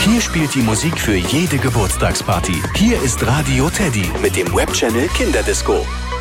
Hier spielt die Musik für jede Geburtstagsparty. Hier ist Radio Teddy mit dem Webchannel Kinderdisco.